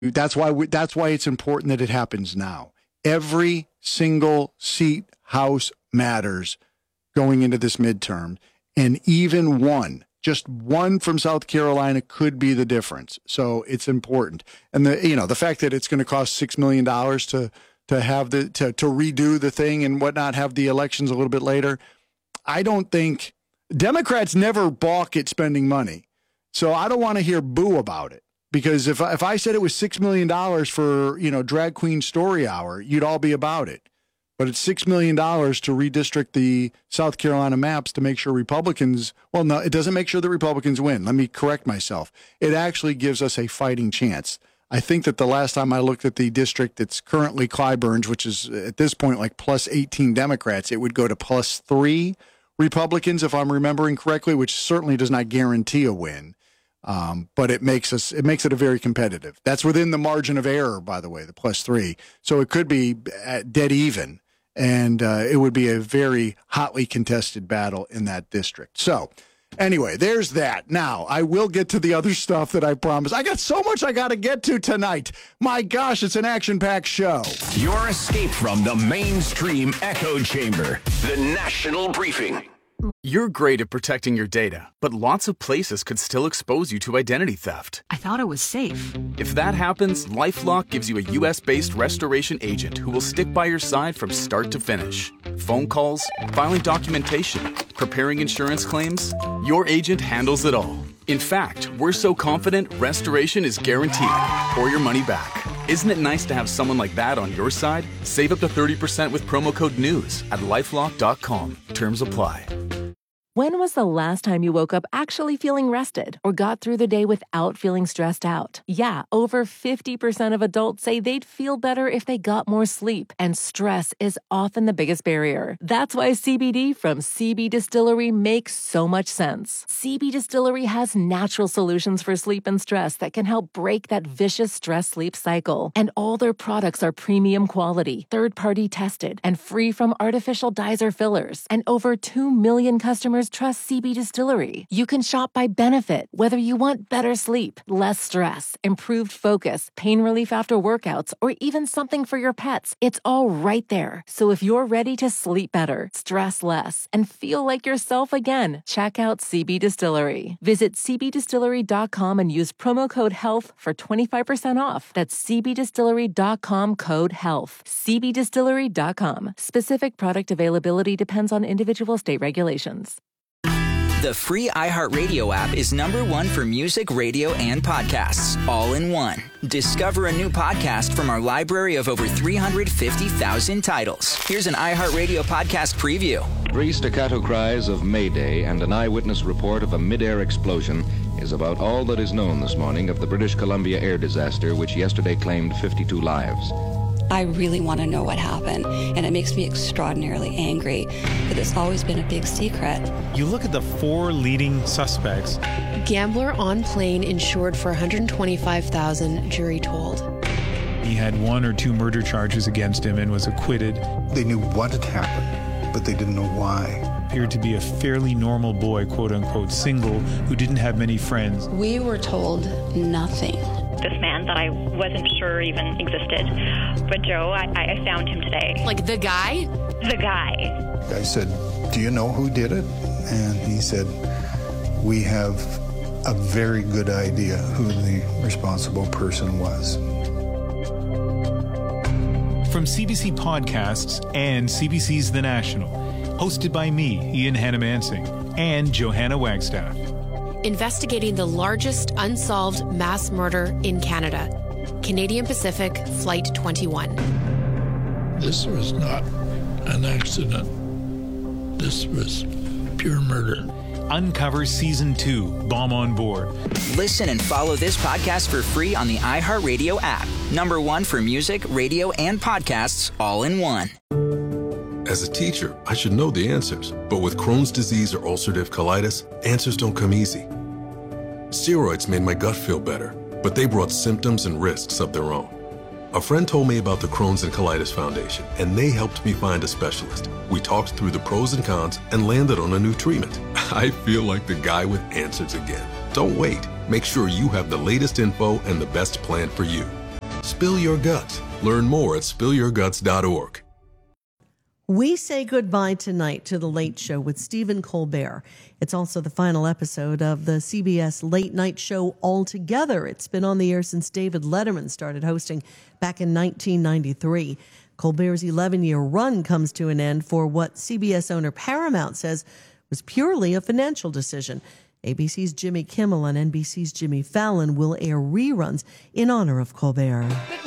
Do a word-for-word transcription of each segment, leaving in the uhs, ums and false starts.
That's why we, that's why it's important that it happens now. Every single seat house matters going into this midterm, and even one, just one from South Carolina could be the difference. So it's important. And the you know the fact that it's going to cost six million dollars to to have the to to redo the thing and whatnot, have the elections a little bit later. I don't think Democrats never balk at spending money, so I don't want to hear boo about it. Because if I, if I said it was six million dollars for, you know, Drag Queen Story Hour, you'd all be about it. But it's six million dollars to redistrict the South Carolina maps to make sure Republicans, well, no, it doesn't make sure that Republicans win. Let me correct myself. It actually gives us a fighting chance. I think that the last time I looked at the district that's currently Clyburn's, which is at this point like plus eighteen Democrats, it would go to plus three Republicans, if I'm remembering correctly, which certainly does not guarantee a win. Um, but it makes us, it makes it a very competitive. That's within the margin of error, by the way, the plus three. So it could be at dead even, and uh, it would be a very hotly contested battle in that district. So anyway, there's that. Now, I will get to the other stuff that I promised. I got so much I got to get to tonight. My gosh, it's an action-packed show. Your escape from the mainstream echo chamber. The National Briefing. You're great at protecting your data, but lots of places could still expose you to identity theft. I thought it was safe. If that happens, LifeLock gives you a U S-based restoration agent who will stick by your side from start to finish. Phone calls, filing documentation, preparing insurance claims, your agent handles it all. In fact, we're so confident restoration is guaranteed or your money back. Isn't it nice to have someone like that on your side? Save up to thirty percent with promo code NEWS at lifelock dot com. Terms apply. When was the last time you woke up actually feeling rested or got through the day without feeling stressed out? Yeah, over fifty percent of adults say they'd feel better if they got more sleep, and stress is often the biggest barrier. That's why C B D from C B Distillery makes so much sense. C B Distillery has natural solutions for sleep and stress that can help break that vicious stress-sleep cycle. And all their products are premium quality, third-party tested, and free from artificial dyes or fillers. And over two million customers trust C B Distillery. You can shop by benefit, whether you want better sleep, less stress, improved focus, pain relief after workouts, or even something for your pets. It's all right there. So if you're ready to sleep better, stress less, and feel like yourself again, check out C B Distillery. Visit c b distillery dot com and use promo code HEALTH for twenty-five percent off. That's c b distillery dot com code HEALTH. c b distillery dot com. Specific product availability depends on individual state regulations. The free iHeartRadio app is number one for music, radio, and podcasts, all in one. Discover a new podcast from our library of over three hundred fifty thousand titles. Here's an iHeartRadio podcast preview. Three staccato cries of Mayday and an eyewitness report of a mid-air explosion is about all that is known this morning of the British Columbia air disaster, which yesterday claimed fifty-two lives. I really want to know what happened, and it makes me extraordinarily angry that it's always been a big secret. You look at the four leading suspects. Gambler on plane insured for one hundred twenty-five thousand dollars, jury told. He had one or two murder charges against him and was acquitted. They knew what had happened, but they didn't know why. Appeared to be a fairly normal boy, quote-unquote, single, who didn't have many friends. We were told nothing. This man that I wasn't sure even existed. But Joe, I, I found him today. Like the guy? The guy. I said, do you know who did it? And he said, we have a very good idea who the responsible person was. From C B C Podcasts and C B C's The National, hosted by me, Ian Hannamansing, and Johanna Wagstaff. Investigating the largest unsolved mass murder in Canada. Canadian Pacific Flight twenty-one. This was not an accident. This was pure murder. Uncover Season two, Bomb on Board. Listen and follow this podcast for free on the iHeartRadio app. Number one for music, radio, and podcasts, all in one. As a teacher, I should know the answers. But with Crohn's disease or ulcerative colitis, answers don't come easy. Steroids made my gut feel better, but they brought symptoms and risks of their own. A friend told me about the Crohn's and Colitis Foundation, and they helped me find a specialist. We talked through the pros and cons and landed on a new treatment. I feel like the guy with answers again. Don't wait. Make sure you have the latest info and the best plan for you. Spill your guts. Learn more at spill your guts dot org. We say goodbye tonight to The Late Show with Stephen Colbert. It's also the final episode of the C B S Late Night Show altogether. It's been on the air since David Letterman started hosting back in nineteen ninety-three. Colbert's eleven-year run comes to an end for what C B S owner Paramount says was purely a financial decision. A B C's Jimmy Kimmel and N B C's Jimmy Fallon will air reruns in honor of Colbert.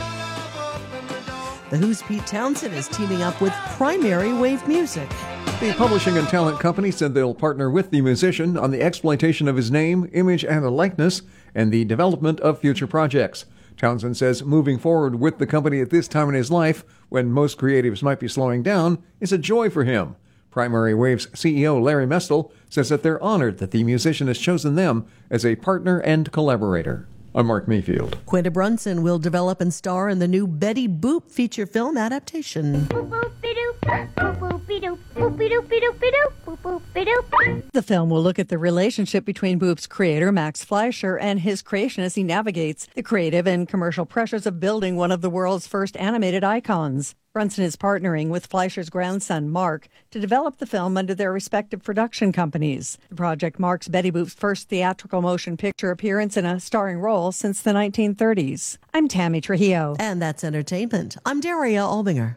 The Who's Pete Townsend is teaming up with Primary Wave Music. The publishing and talent company said they'll partner with the musician on the exploitation of his name, image, and likeness, and the development of future projects. Townsend says moving forward with the company at this time in his life, when most creatives might be slowing down, is a joy for him. Primary Wave's C E O Larry Mestel says that they're honored that the musician has chosen them as a partner and collaborator. I'm Mark Mayfield. Quinta Brunson will develop and star in the new Betty Boop feature film adaptation. The film will look at the relationship between Boop's creator, Max Fleischer, and his creation as he navigates the creative and commercial pressures of building one of the world's first animated icons. Brunson is partnering with Fleischer's grandson, Mark, to develop the film under their respective production companies. The project marks Betty Boop's first theatrical motion picture appearance in a starring role since the nineteen thirties. I'm Tammy Trujillo. And that's entertainment. I'm Daria Albinger.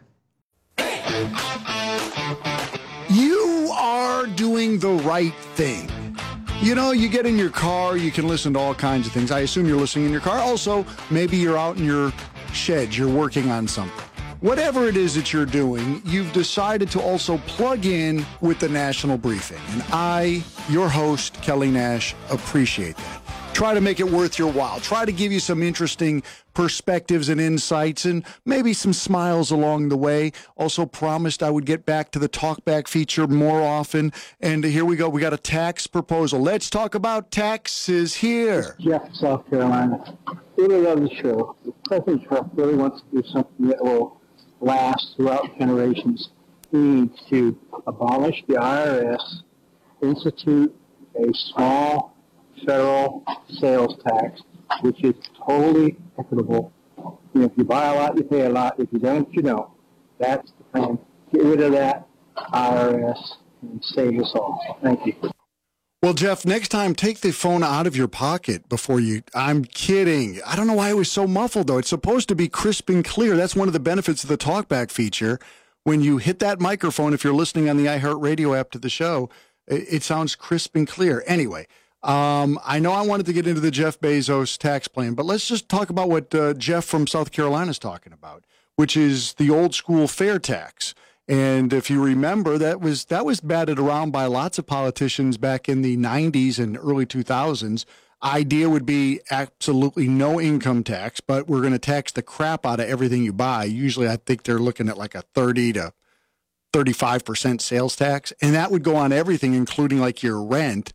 You are doing the right thing. You know, you get in your car, you can listen to all kinds of things. I assume you're listening in your car. Also, maybe you're out in your shed, you're working on something. Whatever it is that you're doing, you've decided to also plug in with the National Briefing. And I, your host, Kelly Nash, appreciate that. Try to make it worth your while. Try to give you some interesting perspectives and insights and maybe some smiles along the way. Also promised I would get back to the talkback feature more often. And here we go. We got a tax proposal. Let's talk about taxes here. Jeff, South Carolina. Really love the show. President Trump really wants to do something that will last throughout generations. He needs to abolish the I R S, institute a small federal sales tax, which is totally equitable. You know, if you buy a lot, you pay a lot. If you don't, you don't. That's the plan. Get rid of that I R S and save us all. Thank you. Well, Jeff, next time, take the phone out of your pocket before you... I'm kidding. I don't know why it was so muffled, though. It's supposed to be crisp and clear. That's one of the benefits of the talkback feature. When you hit that microphone, if you're listening on the iHeartRadio app to the show, it, it sounds crisp and clear. Anyway, um, I know I wanted to get into the Jeff Bezos tax plan, but let's just talk about what uh, Jeff from South Carolina is talking about, which is the old school fair tax. And if you remember, that was that was batted around by lots of politicians back in the nineties and early two thousands. Idea would be absolutely no income tax, but we're going to tax the crap out of everything you buy. Usually I think they're looking at like a thirty to thirty-five percent sales tax, and that would go on everything, including like your rent.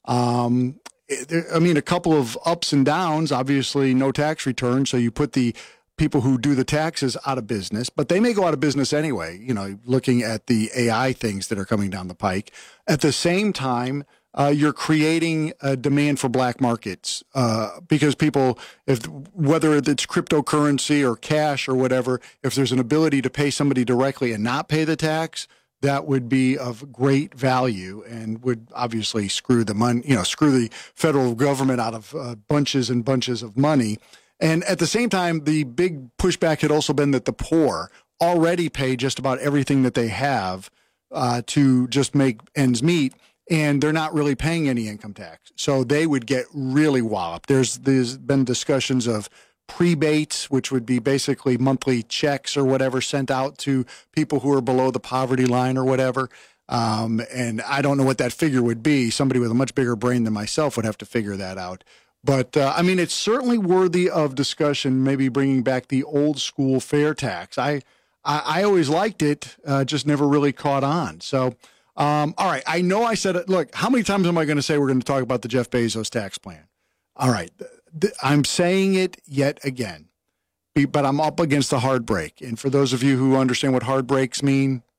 Um, I mean, a couple of ups and downs, obviously no tax return, so you put the people who do the taxes out of business, but they may go out of business anyway, you know, looking at the A I things that are coming down the pike. At the same time, uh, you're creating a demand for black markets uh, because people, if whether it's cryptocurrency or cash or whatever, if there's an ability to pay somebody directly and not pay the tax, that would be of great value and would obviously screw the money, you know, screw the federal government out of uh, bunches and bunches of money. And at the same time, the big pushback had also been that the poor already pay just about everything that they have uh, to just make ends meet, and they're not really paying any income tax. So they would get really walloped. There's there's been discussions of prebates, which would be basically monthly checks or whatever sent out to people who are below the poverty line or whatever. Um, and I don't know what that figure would be. Somebody with a much bigger brain than myself would have to figure that out. But, uh, I mean, it's certainly worthy of discussion, maybe bringing back the old school fair tax. I I, I always liked it, uh, just never really caught on. So, um, all right, I know I said it. Look, how many times am I going to say we're going to talk about the Jeff Bezos tax plan? All right, th- I'm saying it yet again, but I'm up against the hard break. And for those of you who understand what hard breaks mean,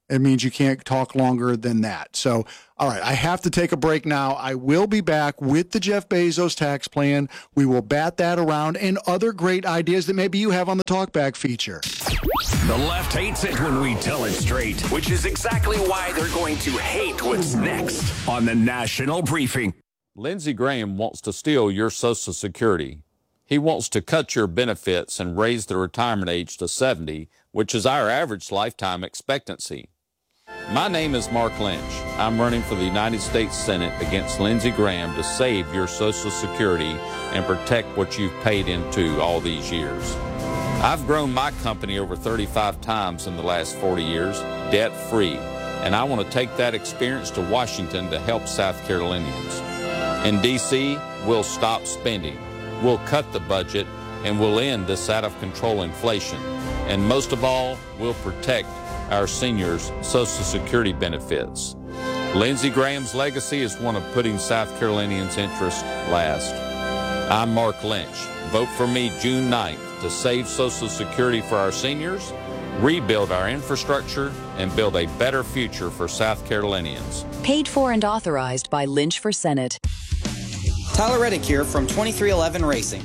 It means you can't talk longer than that. So, all right, I have to take a break now. I will be back with the Jeff Bezos tax plan. We will bat that around and other great ideas that maybe you have on the Talkback feature. The left hates it when we tell it straight, which is exactly why they're going to hate what's next on the National Briefing. Lindsey Graham wants to steal your Social Security. He wants to cut your benefits and raise the retirement age to seventy, which is our average lifetime expectancy. My name is Mark Lynch. I'm running for the United States Senate against Lindsey Graham to save your Social Security and protect what you've paid into all these years. I've grown my company over thirty-five times in the last forty years, debt-free, and I want to take that experience to Washington to help South Carolinians. In D C, we'll stop spending, we'll cut the budget, and we'll end this out-of-control inflation. And most of all, we'll protect our seniors' Social Security benefits. Lindsey Graham's legacy is one of putting South Carolinians' interests last. I'm Mark Lynch. Vote for me June ninth to save Social Security for our seniors, rebuild our infrastructure, and build a better future for South Carolinians. Paid for and authorized by Lynch for Senate. Tyler Reddick here from twenty-three eleven Racing.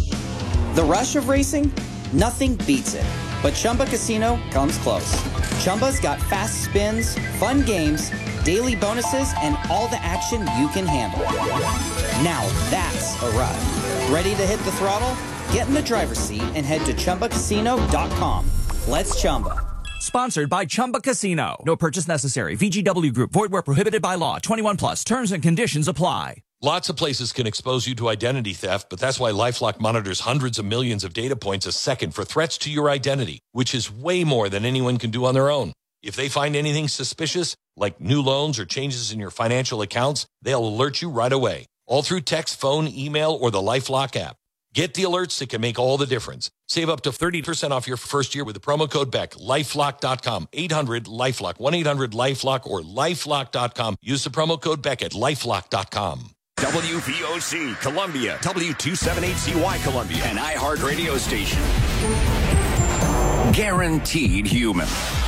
The rush of racing? Nothing beats it. But Chumba Casino comes close. Chumba's got fast spins, fun games, daily bonuses, and all the action you can handle. Now that's a ride. Ready to hit the throttle? Get in the driver's seat and head to Chumba Casino dot com. Let's Chumba. Sponsored by Chumba Casino. No purchase necessary. V G W Group. Void where prohibited by law. twenty-one plus. Terms and conditions apply. Lots of places can expose you to identity theft, but that's why LifeLock monitors hundreds of millions of data points a second for threats to your identity, which is way more than anyone can do on their own. If they find anything suspicious, like new loans or changes in your financial accounts, they'll alert you right away, all through text, phone, email, or the LifeLock app. Get the alerts that can make all the difference. Save up to thirty percent off your first year with the promo code B E C. LifeLock dot com, eight hundred LifeLock, one eight hundred LifeLock, or LifeLock dot com. Use the promo code B E C at LifeLock dot com. W V O C Columbia, W two seventy-eight C Y Columbia, an iHeart radio station. Guaranteed human.